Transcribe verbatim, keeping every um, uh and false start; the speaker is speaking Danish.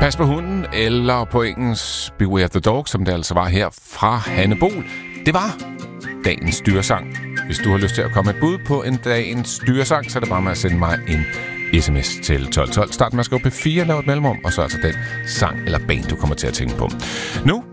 Pas på hunden, eller på engelsk Beware the Dog, som det altså var her fra Hanne Bol. Det var dagens dyresang. Hvis du har lyst til at komme et bud på en dagens dyresang, så er det bare med at sende mig en sms til tolv tolv. Start med at skrive P fire, lav et mellemrum, og så altså den sang eller band, du kommer til at tænke på. Nu